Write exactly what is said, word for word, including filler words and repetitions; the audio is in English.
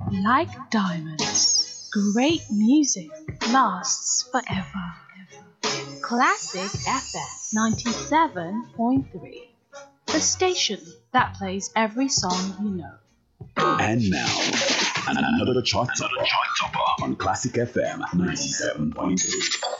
Like diamonds, great music lasts forever. Classic F M ninety-seven point three, the station that plays every song you know. And now, another chart topper on Classic F M ninety-seven point three.